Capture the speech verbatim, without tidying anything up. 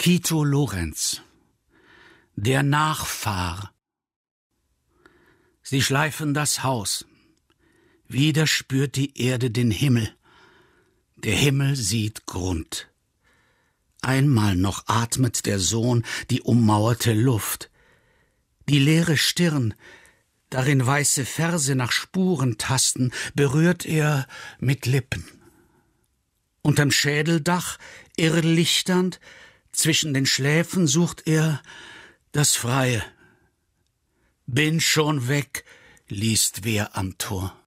Tito Lorenz, der Nachfahr. Sie schleifen das Haus. Wieder spürt die Erde den Himmel. Der Himmel sieht Grund. Einmal noch atmet der Sohn die ummauerte Luft. Die leere Stirn, darin weiße Verse nach Spuren tasten, berührt er mit Lippen. Unterm Schädeldach, irrlichternd, zwischen den Schläfen sucht er das Freie. Bin schon weg, liest wer am Tor.